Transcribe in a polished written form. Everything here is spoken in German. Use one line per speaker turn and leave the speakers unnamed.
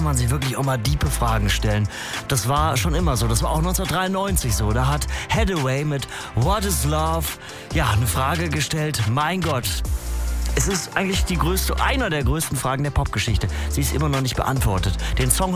kann man sich wirklich auch mal diepe Fragen stellen. Das war schon immer so. Das war auch 1993 so. Da hat Hathaway mit What is Love eine Frage gestellt. Mein Gott. Es ist eigentlich einer der größten Fragen der Popgeschichte. Sie ist immer noch nicht beantwortet. Den Song